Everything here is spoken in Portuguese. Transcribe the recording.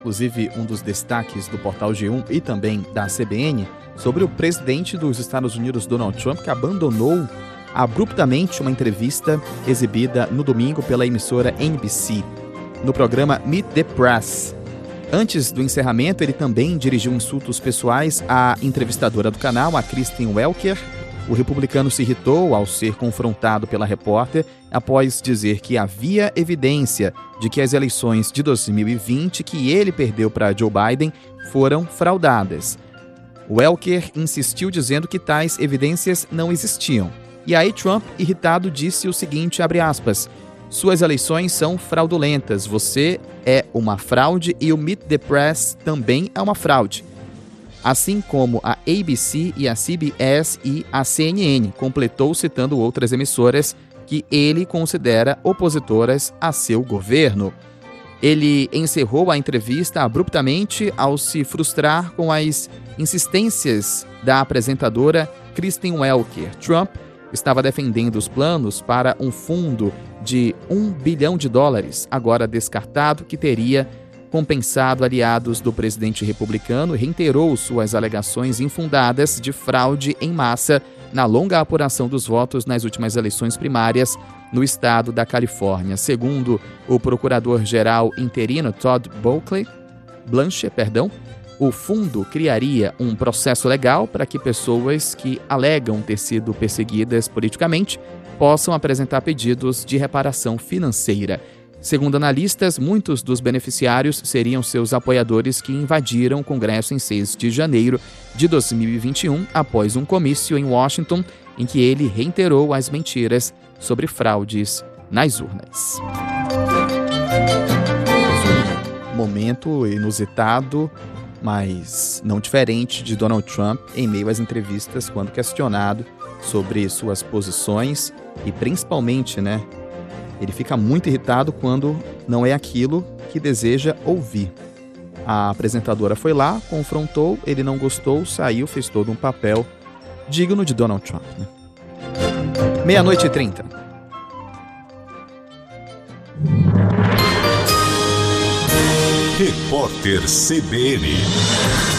inclusive um dos destaques do portal G1 e também da CBN, sobre o presidente dos Estados Unidos, Donald Trump, que abandonou abruptamente uma entrevista exibida no domingo pela emissora NBC, no programa Meet the Press. Antes do encerramento, ele também dirigiu insultos pessoais à entrevistadora do canal, a Kristen Welker. O republicano se irritou ao ser confrontado pela repórter após dizer que havia evidência de que as eleições de 2020 que ele perdeu para Joe Biden foram fraudadas. Welker insistiu dizendo que tais evidências não existiam. E aí Trump, irritado, disse o seguinte, abre aspas, suas eleições são fraudulentas, você é uma fraude e o Meet the Press também é uma fraude. Assim como a ABC e a CBS e a CNN, completou citando outras emissoras que ele considera opositoras a seu governo. Ele encerrou a entrevista abruptamente ao se frustrar com as insistências da apresentadora Kristen Welker. Trump estava defendendo os planos para um fundo de $1 bilhão, agora descartado, que teria compensado aliados do presidente republicano e reiterou suas alegações infundadas de fraude em massa na longa apuração dos votos nas últimas eleições primárias no estado da Califórnia. Segundo o procurador-geral interino Todd Blanche, o fundo criaria um processo legal para que pessoas que alegam ter sido perseguidas politicamente possam apresentar pedidos de reparação financeira. Segundo analistas, muitos dos beneficiários seriam seus apoiadores que invadiram o Congresso em 6 de janeiro de 2021, após um comício em Washington, em que ele reiterou as mentiras sobre fraudes nas urnas. Momento inusitado, mas não diferente de Donald Trump em meio às entrevistas quando questionado sobre suas posições e principalmente, ele fica muito irritado quando não é aquilo que deseja ouvir. A apresentadora foi lá, confrontou, ele não gostou, saiu, fez todo um papel digno de Donald Trump. 00:30. Repórter CBN.